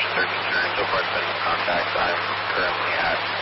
search and turn. So far it's been no contact. I'm currently at